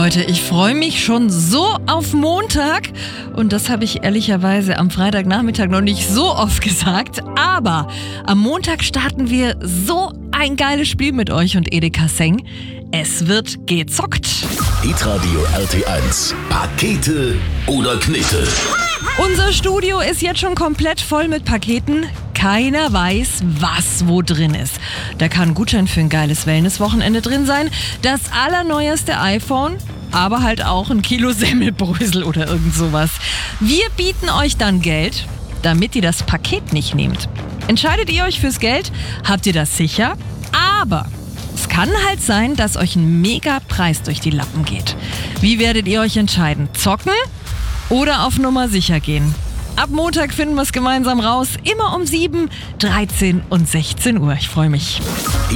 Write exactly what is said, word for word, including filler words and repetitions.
Leute, ich freue mich schon so auf Montag und das habe ich ehrlicherweise am Freitagnachmittag noch nicht so oft gesagt, aber am Montag starten wir so ein geiles Spiel mit euch und Edeka Seng. Es wird gezockt. Hitradio R T eins. Pakete oder Knete? Unser Studio ist jetzt schon komplett voll mit Paketen. Keiner weiß, was wo drin ist. Da kann ein Gutschein für ein geiles Wellnesswochenende drin sein, das allerneueste iPhone, aber halt auch ein Kilo Semmelbrösel oder irgend sowas. Wir bieten euch dann Geld, damit ihr das Paket nicht nehmt. Entscheidet ihr euch fürs Geld, habt ihr das sicher, aber es kann halt sein, dass euch ein Mega-Preis durch die Lappen geht. Wie werdet ihr euch entscheiden? Zocken oder auf Nummer sicher gehen? Ab Montag finden wir es gemeinsam raus, immer um sieben, dreizehn und sechzehn Uhr. Ich freue mich.